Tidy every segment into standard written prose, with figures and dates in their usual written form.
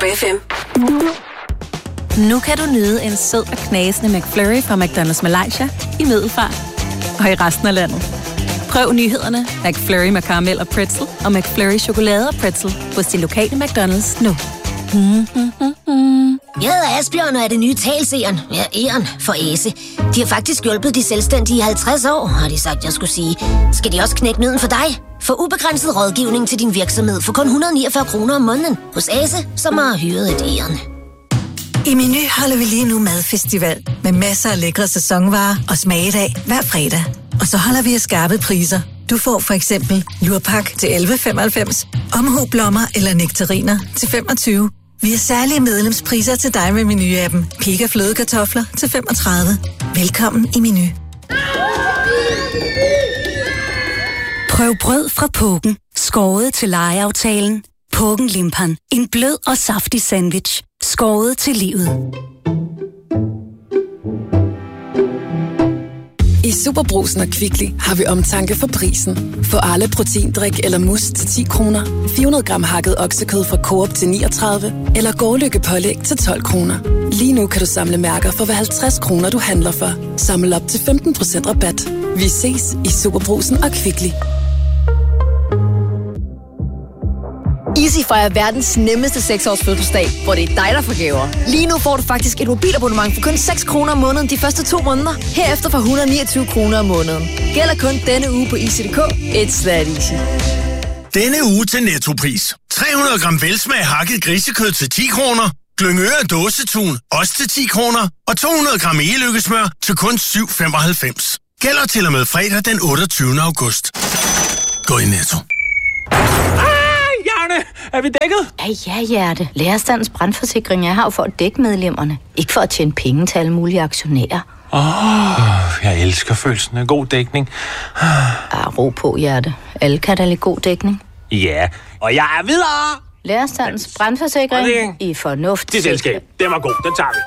FM. Nu kan du nyde en sød og knasende McFlurry fra McDonald's Malaysia i Middelfart og i resten af landet. Prøv nyhederne McFlurry med karamel og pretzel og McFlurry chokolade og pretzel hos din lokale McDonald's nu. Jeg hedder Asbjørn og er det nye talseren. Ja, Eren for Æse. De har faktisk hjulpet de selvstændige i 50 år, har de sagt, jeg skulle sige. Skal de også knække nødden for dig? Få ubegrænset rådgivning til din virksomhed for kun 149 kroner om måneden hos Æse, som har hyret et Eren. I Meny holder vi lige nu madfestival med masser af lækre sæsonvarer og smagedag hver fredag. Og så holder vi af skarpe priser. Du får for eksempel lurpak til 11,95, omhublommer eller nektariner til 25. Vi har særlige medlemspriser til dig med Meny-appen. Pika flødekartofler til 35. Velkommen i Meny. Prøv brød fra Pågen. Skåret til legeaftalen. Pågen Limpan. En blød og saftig sandwich. Skåret til livet. I Superbrugsen og Kvickly har vi omtanke for prisen. For alle proteindrik eller mus til 10 kroner, 400 gram hakket oksekød fra Coop til 39, eller Gårlykke pålæg til 12 kroner. Lige nu kan du samle mærker for hver 50 kroner, du handler for. Samle op til 15% rabat. Vi ses i Superbrugsen og Kvickly. Easy fejrer verdens nemmeste 6-års fødselsdag, hvor det er dig, der får gaver. Lige nu får du faktisk et mobilabonnement for kun 6 kroner om måneden de første 2 måneder. Herefter for 129 kroner om måneden. Gælder kun denne uge på easy.dk. It's that easy. Denne uge til Nettopris. 300 gram velsmag hakket grisekød til 10 kroner. Glyngøre dåsetun, også til 10 kroner. Og 200 gram e-lykkesmør til kun 7,95. Gælder til og med fredag den 28. august. Gå i Netto. Er vi dækket? Ja, Hjerte. Lærerstandens brandforsikring er her for at dække medlemmerne. Ikke for at tjene penge til alle mulige aktionærer. Jeg elsker følelsen af god dækning. Ro på, Hjerte. Alle kan da lide god dækning. Ja, og jeg er videre. Lærerstandens brandforsikring i fornuft. Det selskab. Den var god. Den tager vi.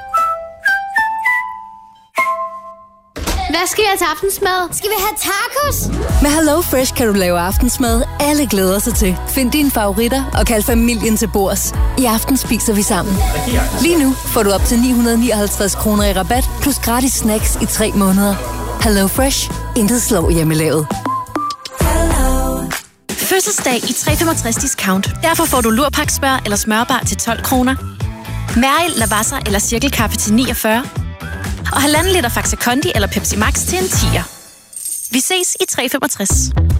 Hvad skal jeg til aftensmad? Skal vi have tacos? Med Hello Fresh kan du lave aftensmad, alle glæder sig til. Find dine favoritter og kald familien til bords. I aften spiser vi sammen. Lige nu får du op til 959 kroner i rabat, plus gratis snacks i 3 måneder. Hello Fresh. Intet slår hjemmelavet. Fødselsdag i 365 discount. Derfor får du lurpaksmør eller smørbar til 12 kroner. Mæril, Lavazza eller cirkelkaffe til 49. Og 1,5 liter Faxe Kondi eller Pepsi Max til en 10'er. Vi ses i 365.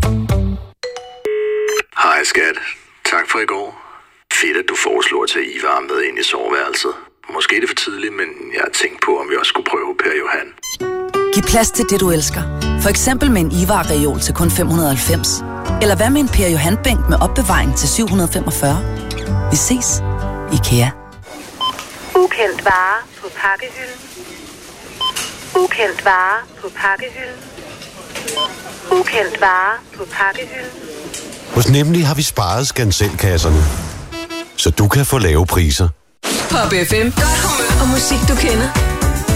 Hej skat. Tak for i går. Fedt, at du foreslår at tage Ivar med ind i soveværelset. Måske er det for tidligt, men jeg har tænkt på, om vi også skulle prøve Per Johan. Giv plads til det, du elsker. For eksempel med en Ivar-reol til kun 590. Eller hvad med en Per Johan-bænk med opbevaring til 745. Vi ses. IKEA. Ukendt vare på pakkehylden. Ukendt vare på pakkehylden. Ukendt vare på pakkehylden. Hos Nemlig har vi sparet skanselkasserne, så du kan få lave priser. Pop FM. Godt humør og musik, du kender.